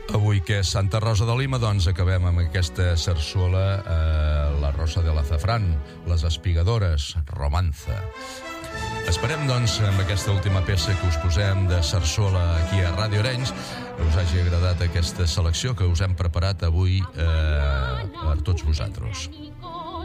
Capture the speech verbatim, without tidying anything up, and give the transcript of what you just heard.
Avui que és Santa Rosa de Lima, doncs acabem amb aquesta sarsuela, eh, la Rosa de l'Azafrán, les Espigadores, Romanza. Esperem, doncs, amb aquesta última peça que us posem de sarsuela aquí a Ràdio Arenys, us hagi agradat aquesta selecció que us hem preparat avui eh, per tots vosaltres.